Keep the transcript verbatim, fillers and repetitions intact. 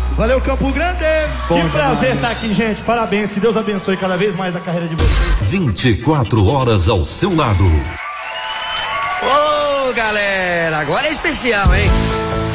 Valeu, Campo Grande. Que prazer estar aqui, gente. Parabéns, que Deus abençoe cada vez mais a carreira de vocês. vinte e quatro horas ao seu lado. Ô, galera, agora é especial, hein?